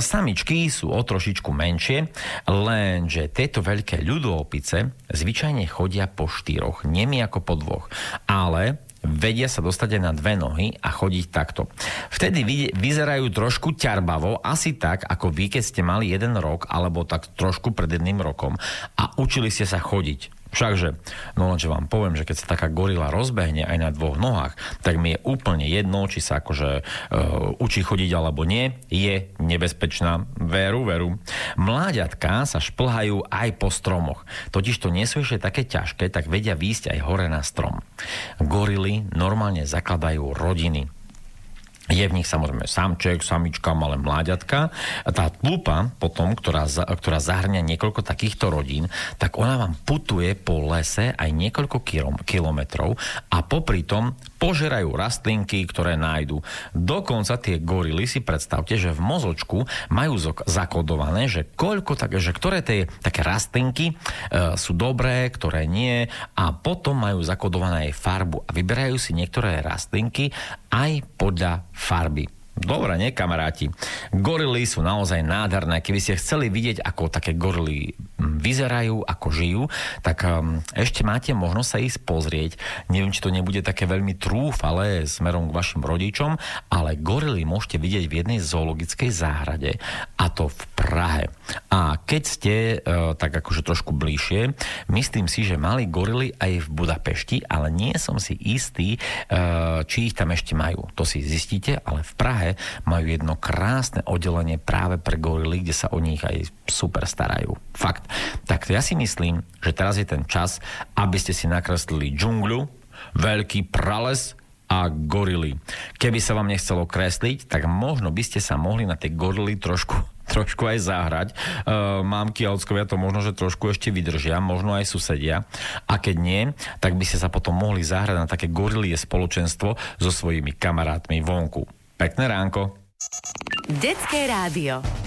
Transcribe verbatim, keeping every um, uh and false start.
Samičky sú o trošičku menšie, lenže tieto veľké ľudoopice zvyčajne chodia po štyroch, nie my ako po dvoch, ale vedia sa dostať aj na dve nohy a chodiť takto. Vtedy vyzerajú trošku ťarbavo, asi tak, ako vy, keď ste mali jeden rok, alebo tak trošku pred jedným rokom a učili ste sa chodiť. Všakže, no lenže vám poviem, že keď sa taká gorila rozbehne aj na dvoch nohách, tak mi je úplne jedno, či sa akože e, učí chodiť alebo nie, je nebezpečná. Veru, veru. Mláďatká sa šplhajú aj po stromoch. Totiž to nie sú ešte také ťažké, tak vedia výjsť aj hore na strom. Gorily normálne zakladajú rodiny. Je v nich samozrejme samček, samička, malé mláďatka. Tá tlupa potom, ktorá, ktorá zahrňa niekoľko takýchto rodín, tak ona vám putuje po lese aj niekoľko kilometrov a popri tom požerajú rastlinky, ktoré nájdu. Dokonca tie gorily, si predstavte, že v mozočku majú zakodované, že koľko, tak, že ktoré tie také rastlinky e, sú dobré, ktoré nie, a potom majú zakodované aj farbu a vyberajú si niektoré rastlinky aj podľa farby. Dobre, nie, kamaráti? Gorily sú naozaj nádherné. Keby ste chceli vidieť, ako také gorily vyzerajú, ako žijú, tak um, ešte máte možnosť sa ísť pozrieť. Neviem, či to nebude také veľmi trúfale smerom k vašim rodičom, ale gorily môžete vidieť v jednej zoologickej záhrade, a to v Prahe. A keď ste uh, tak akože trošku bližšie, myslím si, že mali gorily aj v Budapešti, ale nie som si istý, uh, či ich tam ešte majú. To si zistíte, ale v Prahe majú jedno krásne oddelenie práve pre gorily, kde sa o nich aj super starajú. Fakt. Tak ja si myslím, že teraz je ten čas, aby ste si nakreslili džungľu, veľký prales a gorily. Keby sa vám nechcelo kresliť, tak možno by ste sa mohli na tie gorily trošku trošku aj zahrať. E, mámky a ockovia to možno, že trošku ešte vydržia, možno aj susedia. A keď nie, tak by ste sa potom mohli zahrať na také gorilie spoločenstvo so svojimi kamarátmi vonku. Pekné ránko. Detské rádio.